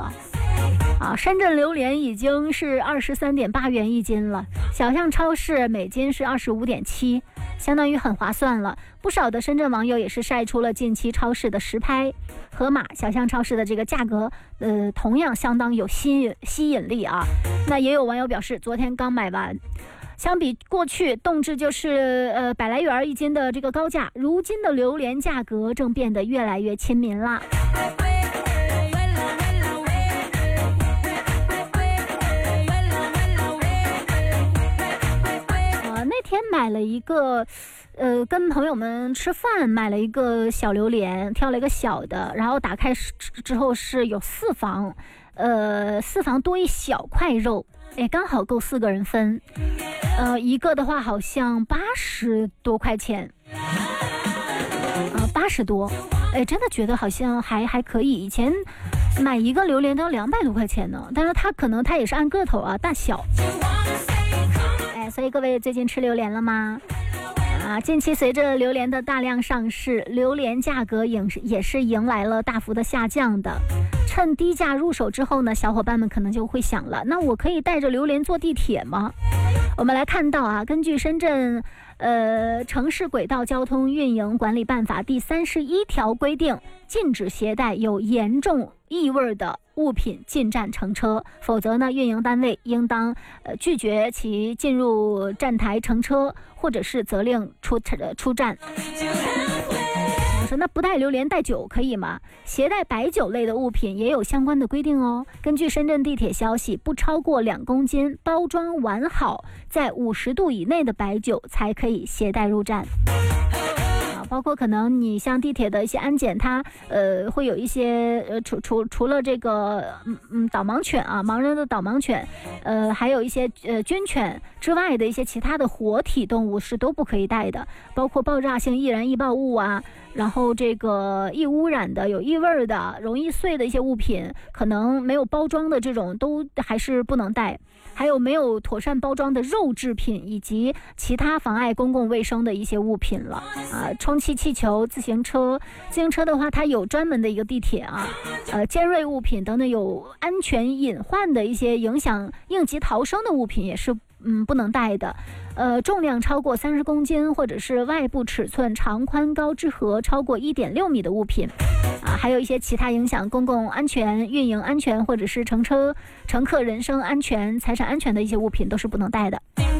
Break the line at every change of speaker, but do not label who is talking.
了。深圳榴莲已经是23.8元一斤了，小象超市每斤是25.7，相当于很划算了。不少的深圳网友也是晒出了近期超市的实拍，盒马小象超市的这个价格同样相当有吸引力啊。那也有网友表示，昨天刚买完，相比过去动辄就是100来元一斤的这个高价，如今的榴莲价格正变得越来越亲民啦。那天买了一个跟朋友们吃饭，买了一个小榴莲，挑了一个小的，然后打开之后是有4房，4房多一小块肉，刚好够4个人分，一个的话好像80多块钱，80多，真的觉得好像还可以。以前买一个榴莲都要200多块钱呢，但是它也是按个头啊，大小。所以各位最近吃榴莲了吗？近期随着榴莲的大量上市，榴莲价格也是迎来了大幅的下降的。趁低价入手之后呢，小伙伴们可能就会想了，那我可以带着榴莲坐地铁吗？我们来看到根据深圳城市轨道交通运营管理办法第31条规定，禁止携带有严重异味的物品进站乘车，否则呢，运营单位应当拒绝其进入站台乘车，或者是责令出站。我说那不带榴莲带酒可以吗？携带白酒类的物品也有相关的规定哦。根据深圳地铁消息，不超过2公斤，包装完好，在50度以内的白酒才可以携带入站。包括可能你像地铁的一些安检，它会有一些除了这个导盲犬盲人的导盲犬，还有一些军犬之外的一些其他的活体动物是都不可以带的，包括爆炸性易燃易爆物然后这个易污染的、有异味的、容易碎的一些物品，可能没有包装的这种都还是不能带。还有没有妥善包装的肉制品以及其他妨碍公共卫生的一些物品了充气气球、自行车的话，它有专门的一个地铁尖锐物品等等有安全隐患的一些影响应急逃生的物品也是不能带的。重量超过30公斤，或者是外部尺寸长宽高之和超过1.6米的物品还有一些其他影响公共安全、运营安全或者是乘客人身安全、财产安全的一些物品都是不能带的。